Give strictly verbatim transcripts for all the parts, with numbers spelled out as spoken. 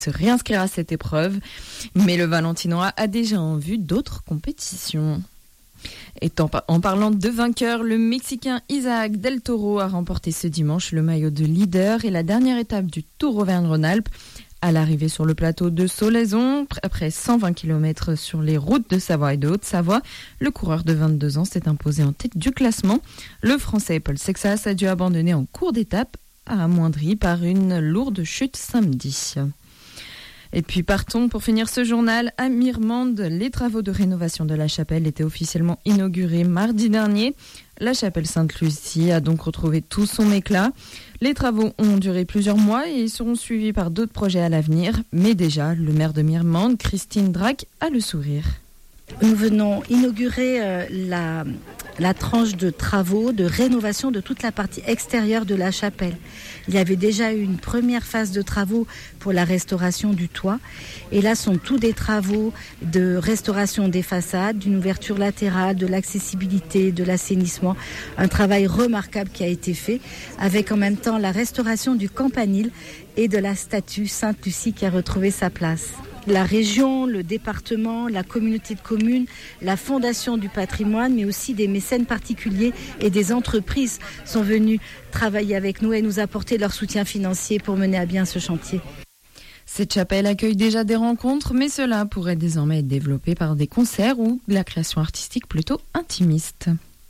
se réinscrire à cette épreuve, mais le Valentinois a déjà en vue d'autres compétitions. Et en, en parlant de vainqueur, le Mexicain Isaac Del Toro a remporté ce dimanche le maillot de leader et la dernière étape du Tour Auvergne-Rhône-Alpes. À l'arrivée sur le plateau de Solaison, après cent vingt kilomètres sur les routes de Savoie et de Haute-Savoie, le coureur de vingt-deux ans s'est imposé en tête du classement. Le Français Paul Sexas a dû abandonner en cours d'étape, amoindri par une lourde chute samedi. Et puis partons pour finir ce journal à Mirmande. Les travaux de rénovation de la chapelle étaient officiellement inaugurés mardi dernier. La chapelle Sainte-Lucie a donc retrouvé tout son éclat. Les travaux ont duré plusieurs mois et ils seront suivis par d'autres projets à l'avenir. Mais déjà, le maire de Mirmande, Christine Drac, a le sourire. Nous venons inaugurer euh, la, la tranche de travaux, de rénovation de toute la partie extérieure de la chapelle. Il y avait déjà eu une première phase de travaux pour la restauration du toit. Et là sont tous des travaux de restauration des façades, d'une ouverture latérale, de l'accessibilité, de l'assainissement. Un travail remarquable qui a été fait, avec en même temps la restauration du campanile et de la statue Sainte-Lucie qui a retrouvé sa place. La région, le département, la communauté de communes, la Fondation du patrimoine, mais aussi des mécènes particuliers et des entreprises sont venus travailler avec nous et nous apporter leur soutien financier pour mener à bien ce chantier. Cette chapelle accueille déjà des rencontres, mais cela pourrait désormais être développé par des concerts ou de la création artistique plutôt intimiste.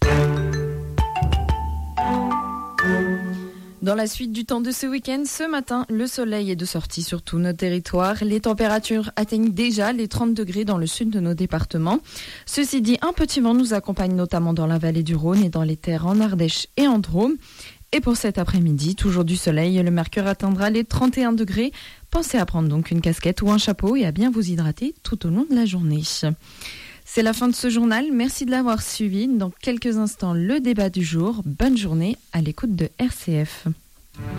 Dans la suite du temps de ce week-end, ce matin, le soleil est de sortie sur tout notre territoire. Les températures atteignent déjà les trente degrés dans le sud de nos départements. Ceci dit, un petit vent nous accompagne notamment dans la vallée du Rhône et dans les terres en Ardèche et en Drôme. Et pour cet après-midi, toujours du soleil, le mercure atteindra les trente et un degrés. Pensez à prendre donc une casquette ou un chapeau et à bien vous hydrater tout au long de la journée. C'est la fin de ce journal. Merci de l'avoir suivi. Dans quelques instants, le débat du jour. Bonne journée à l'écoute de R C F.